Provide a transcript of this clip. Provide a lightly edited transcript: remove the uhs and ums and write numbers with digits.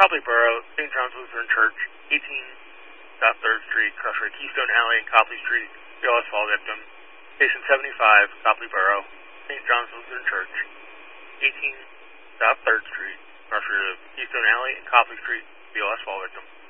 Copley Borough, St. John's Lutheran Church, 18 South 3rd Street, Crusher, Keystone Alley, and Copley Street, BLS fall victim. Patient 75, Copley Borough, St. John's Lutheran Church, 18 South 3rd Street, Crusher, Keystone Alley, and Copley Street, BLS fall victim.